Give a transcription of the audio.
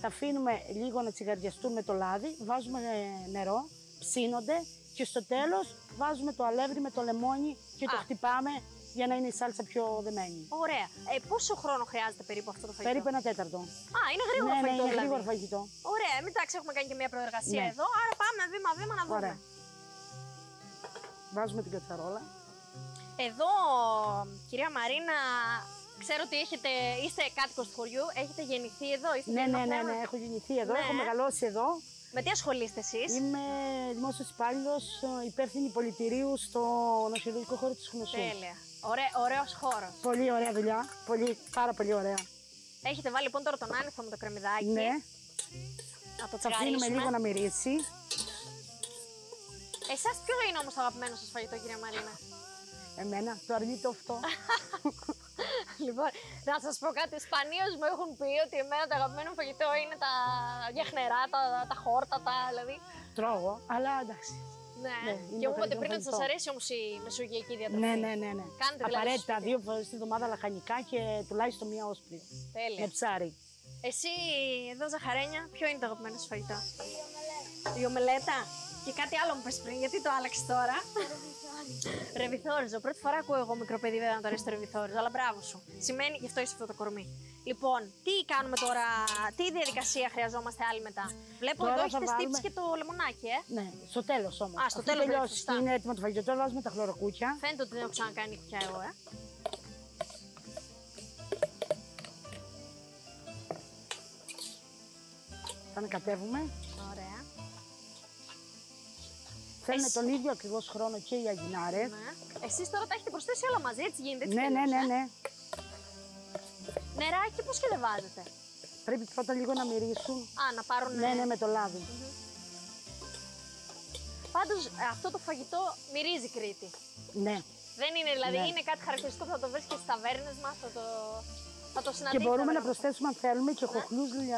Τα αφήνουμε λίγο να τσιγαριαστούν με το λάδι, βάζουμε νερό, ψήνονται και στο τέλος βάζουμε το αλεύρι με το λεμόνι και το χτυπάμε για να είναι η σάλτσα πιο δεμένη. Ωραία. Πόσο χρόνο χρειάζεται περίπου αυτό το φαγητό? Περίπου 1 τέταρτο. Α, είναι γρήγορο φαγητό. Είναι δηλαδή. γρήγορο φαγητό. Ωραία, εντάξει, έχουμε κάνει και μια προεργασία εδώ, άρα πάμε βήμα-βήμα να δούμε. Ωραία. Βάζουμε την κατσαρόλα. Εδώ, κυρία Μαρίνα, ξέρω ότι είστε κάτοικος του χωριού, έχετε γεννηθεί εδώ, είστε Ναι, έχω γεννηθεί εδώ, έχω μεγαλώσει εδώ. Με τι ασχολείστε εσείς? Είμαι δημόσιος υπάλληλος, υπεύθυνη πολιτηρίου στο νοσηλευτικό χώρο της Γνωσού. Τέλεια. Ωραίος χώρος. Πολύ ωραία δουλειά. Πάρα πολύ ωραία. Έχετε βάλει λοιπόν τώρα τον άνηθο με το κρεμμυδάκι. Ναι. Να το Θα αφήνουμε λίγο να μυρίσει. Εσάς ποιο είναι όμως το αγαπημένο σας φαγητό, κυρία Μαρίνα? Εμένα, το αρνητό αυτό. Λοιπόν, να σας πω κάτι, σπανίως μου έχουν πει ότι εμένα το αγαπημένο μου φαγητό είναι τα γιαχνερά, τα χόρτατα, δηλαδή. Τρώγω, αλλά εντάξει. Ναι, και μου είπατε πριν ότι σας αρέσει όμως η μεσογειακή διατροφή. Ναι. Κάνετε δηλαδή απαραίτητα 2 φορές τη βδομάδα λαχανικά και τουλάχιστον 1 όσπρη. Τέλεια. Με ψάρι. Εσύ εδώ, Ζαχαρένια, ποιο είναι το αγαπημένο σου φαγητό? Η ομελέτα. Και κάτι άλλο μου πες πριν, γιατί το άλλαξες τώρα? Ρεβιθόριζο. Πρώτη φορά ακούω εγώ μικρό παιδί βέβαια να το αρέσει το ρεβιθόριζο, αλλά μπράβο σου. Σημαίνει γι' αυτό είσαι αυτό το κορμί. Λοιπόν, τι κάνουμε τώρα, τι διαδικασία χρειαζόμαστε άλλη μετά? Βλέπω Τώρα εδώ έχετε βάλουμε... στύψει και το λεμονάκι, Ναι, στο τέλος όμως. Α, στο τέλος τελειώσει και είναι έτοιμο το φαγητό. Τώρα βάζουμε τα χλωροκούκια. Φαίνεται ότι δεν έχω ξανακάνει κουκιά εγώ, Θα ανακατεύουμε. Ωραία. Θέλουν τον ίδιο ακριβώς χρόνο και οι αγινάρες. Ναι. Εσείς τώρα τα έχετε προσθέσει όλα μαζί, έτσι γίνεται? Έτσι Ναι. Νεράκι πώς και δεν βάζετε? Πρέπει πρώτα λίγο να μυρίσουν. Α, να πάρουν. Ναι, με το λάδι. Πάντως αυτό το φαγητό μυρίζει Κρήτη. Ναι. Δεν είναι, δηλαδή είναι κάτι χαρακτηριστικό που θα το βρεις και στις ταβέρνες μας, θα το συναντήσεις. Και μπορούμε να προσθέσουμε αν θέλουμε και χοχλούς